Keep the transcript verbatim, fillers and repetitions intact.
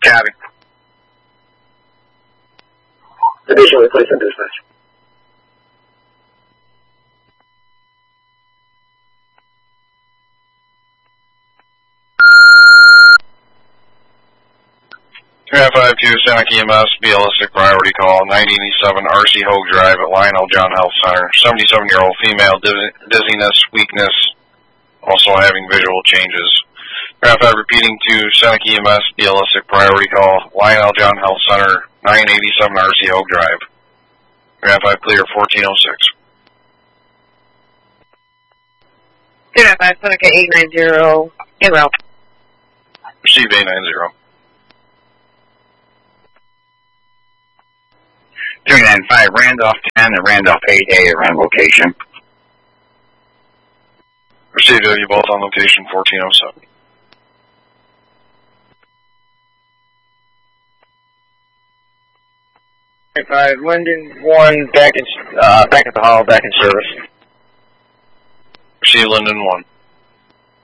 Copy. Additionally, place in dispatch. three nine five two, Seneca E M S, B L S priority call, nine eighty-seven R C Hogue Drive at Lionel John Health Center. seventy-seven-year-old female, diz dizziness, weakness, also having visual changes. three nine five repeating to Seneca E M S, B L S priority call, Lionel John Health Center, nine eighty-seven R C Hogue Drive. three nine five clear, fourteen oh six. two nine five, Seneca eight nine zero, en route. Receive eight nine zero. three nine five, Randolph ten and Randolph eight A around location. Received, you both on location, fourteen oh seven. five, Linden one, back in, uh, back at the hall, back in service. Receive Linden one.